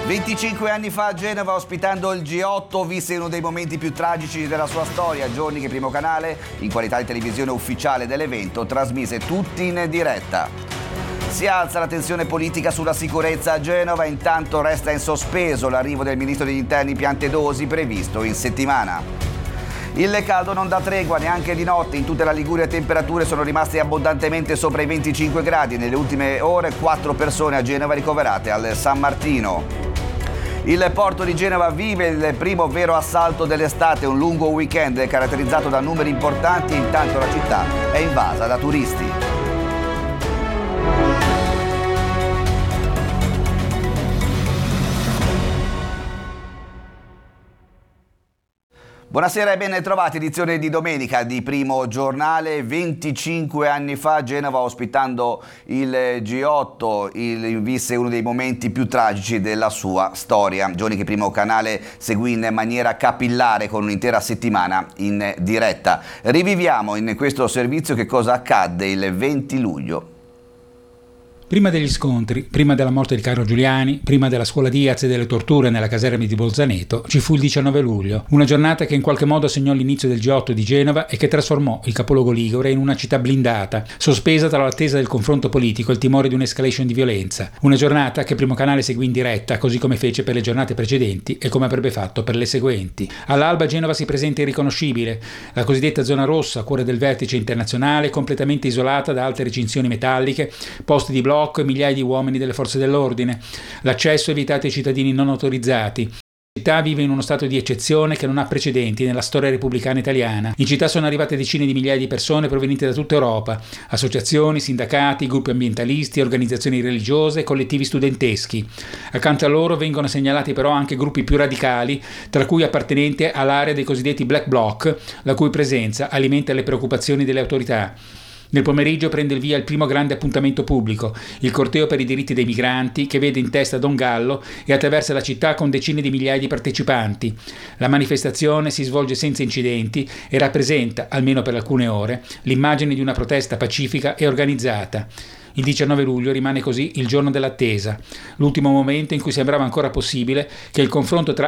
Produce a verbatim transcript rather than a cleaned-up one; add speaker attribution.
Speaker 1: venticinque anni fa a Genova, ospitando il G otto, visse uno dei momenti più tragici della sua storia, giorni che Primo Canale, in qualità di televisione ufficiale dell'evento, trasmise tutti in diretta. Si alza la tensione politica sulla sicurezza a Genova, intanto resta in sospeso l'arrivo del ministro degli interni Piantedosi, previsto in settimana. Il caldo non dà tregua neanche di notte, in tutta la Liguria temperature sono rimaste abbondantemente sopra i venticinque gradi, nelle ultime ore quattro persone a Genova ricoverate al San Martino. Il porto di Genova vive il primo vero assalto dell'estate, un lungo weekend caratterizzato da numeri importanti, intanto la città è invasa da turisti. Buonasera e ben trovati, edizione di domenica di Primo Giornale. venticinque anni fa Genova, ospitando il G otto, il, visse uno dei momenti più tragici della sua storia. Giorni che Primo Canale seguì in maniera capillare con un'intera settimana in diretta. Riviviamo in questo servizio che cosa accadde il venti luglio.
Speaker 2: Prima degli scontri, prima della morte di Carlo Giuliani, prima della scuola Diaz e delle torture nella caserma di Bolzaneto, ci fu il diciannove luglio, una giornata che in qualche modo segnò l'inizio del G otto di Genova e che trasformò il capoluogo ligure in una città blindata, sospesa tra l'attesa del confronto politico e il timore di un'escalation di violenza. Una giornata che Primo Canale seguì in diretta, così come fece per le giornate precedenti e come avrebbe fatto per le seguenti. All'alba Genova si presenta irriconoscibile, la cosiddetta zona rossa, cuore del vertice internazionale, completamente isolata da alte recinzioni metalliche, posti di blocco e migliaia di uomini delle forze dell'ordine. L'accesso evitato ai cittadini non autorizzati. La città vive in uno stato di eccezione che non ha precedenti nella storia repubblicana italiana. In città sono arrivate decine di migliaia di persone provenienti da tutta Europa, associazioni, sindacati, gruppi ambientalisti, organizzazioni religiose, collettivi studenteschi. Accanto a loro vengono segnalati però anche gruppi più radicali, tra cui appartenenti all'area dei cosiddetti Black Bloc, la cui presenza alimenta le preoccupazioni delle autorità. Nel pomeriggio prende il via il primo grande appuntamento pubblico, il corteo per i diritti dei migranti, che vede in testa Don Gallo e attraversa la città con decine di migliaia di partecipanti. La manifestazione si svolge senza incidenti e rappresenta, almeno per alcune ore, l'immagine di una protesta pacifica e organizzata. Il diciannove luglio rimane così il giorno dell'attesa, l'ultimo momento in cui sembrava ancora possibile che il confronto tra